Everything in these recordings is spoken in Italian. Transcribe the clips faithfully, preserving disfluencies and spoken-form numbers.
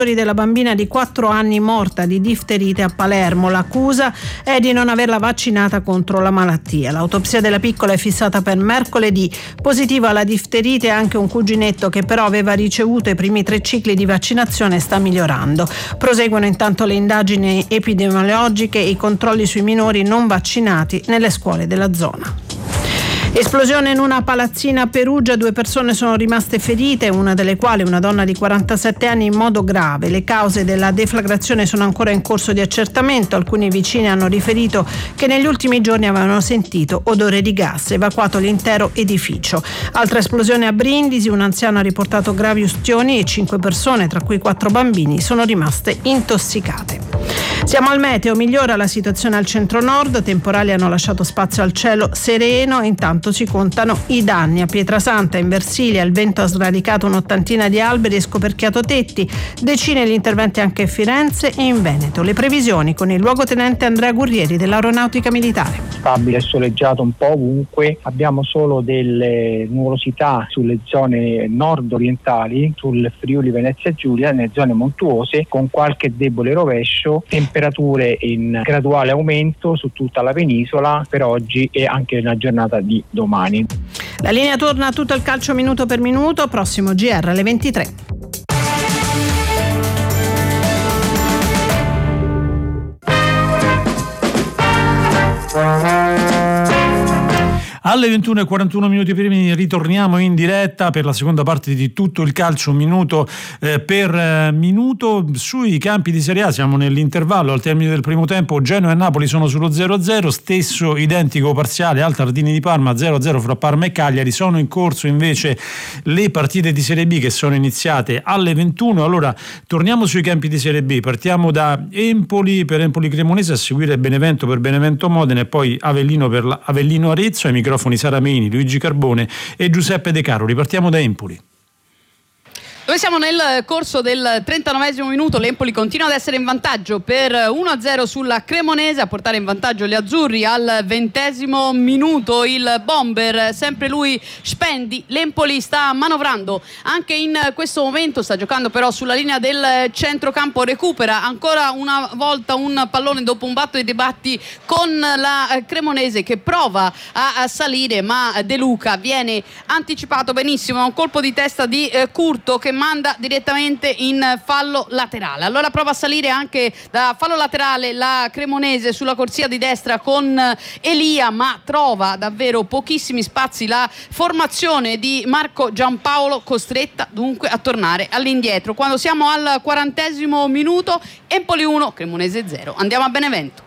della bambina di quattro anni morta di difterite a Palermo. L'accusa è di non averla vaccinata contro la malattia. L'autopsia della piccola è fissata per mercoledì. Positivo alla difterite anche un cuginetto che però aveva ricevuto i primi tre cicli di vaccinazione e sta migliorando. Proseguono intanto le indagini epidemiologiche e i controlli sui minori non vaccinati nelle scuole della zona. Esplosione in una palazzina a Perugia, due persone sono rimaste ferite, una delle quali una donna di quarantasette anni in modo grave. Le cause della deflagrazione sono ancora in corso di accertamento. Alcuni vicini hanno riferito che negli ultimi giorni avevano sentito odore di gas, evacuato l'intero edificio. Altra esplosione a Brindisi, un anziano ha riportato gravi ustioni e cinque persone, tra cui quattro bambini, sono rimaste intossicate. Siamo al meteo, migliora la situazione al centro-nord, temporali hanno lasciato spazio al cielo sereno, intanto si contano i danni. A Pietrasanta, in Versilia, il vento ha sradicato un'ottantina di alberi e scoperchiato tetti, decine gli interventi anche a Firenze e in Veneto. Le previsioni con il luogotenente Andrea Gurrieri dell'Aeronautica Militare. Stabile e soleggiato un po' ovunque, abbiamo solo delle nuvolosità sulle zone nord-orientali, sul Friuli Venezia Giulia, nelle zone montuose, con qualche debole rovescio, temperature in graduale aumento su tutta la penisola per oggi e anche nella giornata di domani. La linea torna a tutto il calcio minuto per minuto, prossimo G R alle ventitré. Alle ventuno e quarantuno minuti primi ritorniamo in diretta per la seconda parte di tutto il calcio minuto eh, per eh, minuto sui campi di Serie A. Siamo nell'intervallo al termine del primo tempo. Genoa e Napoli sono sullo zero a zero, stesso identico parziale al Tardini di Parma, zero a zero fra Parma e Cagliari. Sono in corso invece le partite di Serie B che sono iniziate alle ventuno. Allora torniamo sui campi di Serie B, partiamo da Empoli per Empoli Cremonese, a seguire Benevento per Benevento Modena e poi Avellino per la Avellino Arezzo. Ai microfoni Sara Meini, Luigi Carbone e Giuseppe De Caro. Ripartiamo da Empoli. Noi siamo nel corso del trentanovesimo minuto, l'Empoli continua ad essere in vantaggio per uno a zero sulla Cremonese, a portare in vantaggio gli azzurri al ventesimo minuto il bomber, sempre lui Spendi. L'Empoli sta manovrando anche in questo momento, sta giocando però sulla linea del centrocampo, recupera ancora una volta un pallone dopo un batto e debatti con la Cremonese che prova a salire, ma De Luca viene anticipato benissimo, un colpo di testa di Curto che manda direttamente in fallo laterale. Allora prova a salire anche da fallo laterale la Cremonese sulla corsia di destra con Elia, ma trova davvero pochissimi spazi la formazione di Marco Giampaolo, costretta dunque a tornare all'indietro. Quando siamo al quarantesimo minuto, Empoli uno, Cremonese zero. Andiamo a Benevento.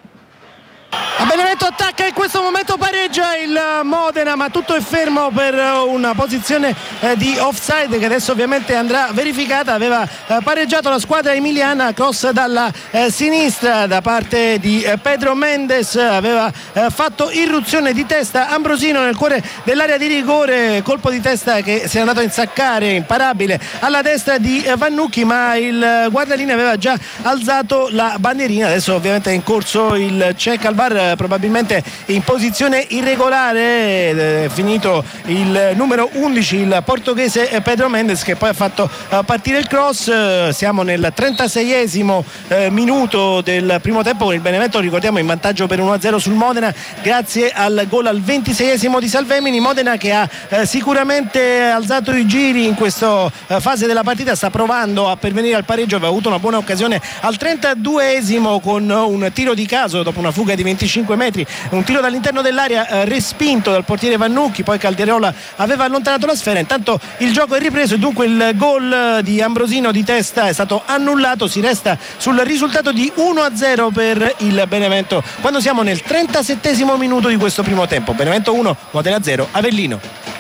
A Benevento attacca, in questo momento pareggia il Modena, ma tutto è fermo per una posizione eh, di offside che adesso ovviamente andrà verificata. Aveva eh, pareggiato la squadra emiliana, cross dalla eh, sinistra da parte di eh, Pedro Mendes, aveva eh, fatto irruzione di testa Ambrosino nel cuore dell'area di rigore, colpo di testa che si è andato a insaccare, imparabile, alla destra di eh, Vannucchi, ma il guardalinea aveva già alzato la bandierina. Adesso ovviamente è in corso il check al V A R, probabilmente in posizione irregolare, è finito il numero undici, il portoghese Pedro Mendes, che poi ha fatto partire il cross. Siamo nel trentaseiesimo minuto del primo tempo, con il Benevento, ricordiamo, in vantaggio per uno a zero sul Modena grazie al gol al ventiseiesimo di Salvemini. Modena che ha sicuramente alzato i giri in questa fase della partita, sta provando a pervenire al pareggio, aveva avuto una buona occasione al trentaduesimo con un tiro di caso dopo una fuga di venticinque metri, un tiro dall'interno dell'area eh, respinto dal portiere Vannucchi, poi Calderola aveva allontanato la sfera. Intanto il gioco è ripreso e dunque il gol di Ambrosino di testa è stato annullato, si resta sul risultato di uno a zero per il Benevento quando siamo nel trentasettesimo minuto di questo primo tempo. Benevento uno, Modena zero, Avellino.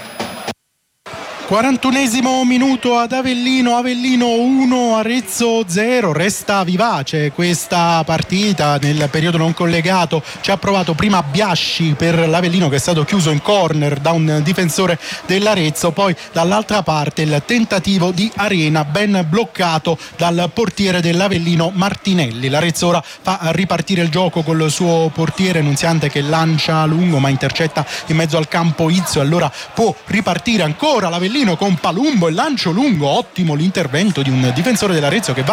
quarantunesimo minuto ad Avellino, Avellino uno, Arezzo zero. Resta vivace questa partita nel periodo non collegato. Ci ha provato prima Biasci per l'Avellino, che è stato chiuso in corner da un difensore dell'Arezzo, poi dall'altra parte il tentativo di Arena ben bloccato dal portiere dell'Avellino Martinelli. L'Arezzo ora fa ripartire il gioco col suo portiere Nunziante che lancia lungo ma intercetta in mezzo al campo Izzo, allora può ripartire ancora l'Avellino con Palumbo, il lancio lungo, ottimo l'intervento di un difensore dell'Arezzo che va